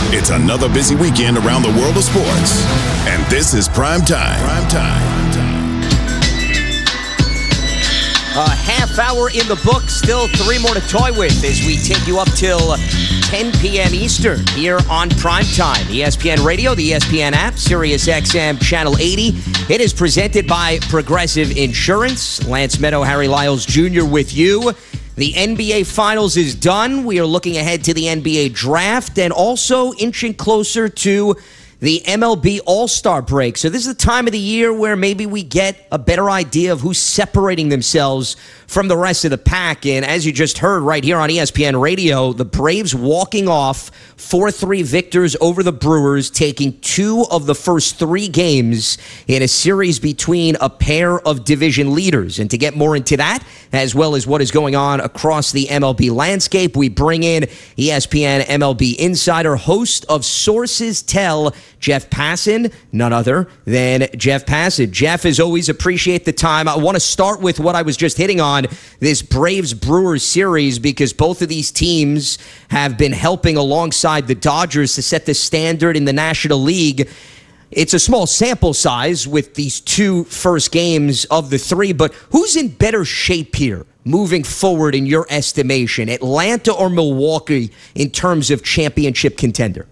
It's another busy weekend around the world of sports. And this is Prime Time. A half hour in the book, still 3 more to toy with as we take you up till 10 p.m. Eastern here on Prime Time. ESPN Radio, the ESPN app, Sirius XM Channel 80. It is presented by Progressive Insurance. Lance Meadow, Harry Lyles Jr. with you. The NBA Finals is done. We are looking ahead to the NBA Draft and also inching closer to the MLB All-Star break. So this is the time of the year where maybe we get a better idea of who's separating themselves from the rest of the pack. And as you just heard right here on ESPN Radio, the Braves walking off 4-3 victors over the Brewers, taking 2 of the first 3 games in a series between a pair of division leaders. And to get more into that, as well as what is going on across the MLB landscape, we bring in ESPN MLB insider, host of Sources Tell, Jeff Passan, none other than Jeff Passan. Jeff, as always, appreciate the time. I want to start with what I was just hitting on, this Braves-Brewers series, because both of these teams have been helping alongside the Dodgers to set the standard in the National League. It's a small sample size with these 2 first games of the 3, but who's in better shape here moving forward in your estimation, Atlanta or Milwaukee, in terms of championship contender?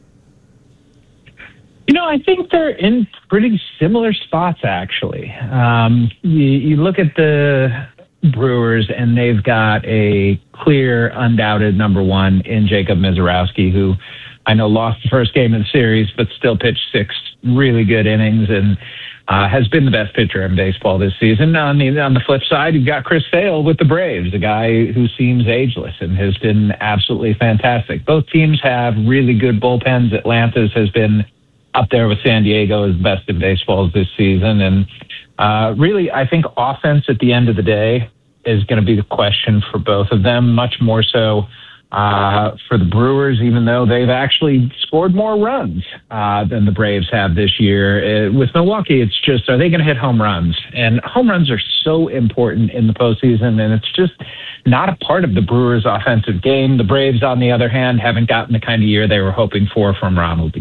You know, I think they're in pretty similar spots, actually. You look at the Brewers, and they've got a clear, undoubted number 1 in Jacob Misiorowski, who I know lost the first game of the series, but still pitched 6 really good innings and has been the best pitcher in baseball this season. On the flip side, you've got Chris Sale with the Braves, a guy who seems ageless and has been absolutely fantastic. Both teams have really good bullpens. Atlanta's has been up there with San Diego as best in baseball this season. And really, I think offense at the end of the day is going to be the question for both of them, much more so for the Brewers, even though they've actually scored more runs than the Braves have this year. With Milwaukee, it's just, are they going to hit home runs? And home runs are so important in the postseason, and it's just not a part of the Brewers' offensive game. The Braves, on the other hand, haven't gotten the kind of year they were hoping for from Ronald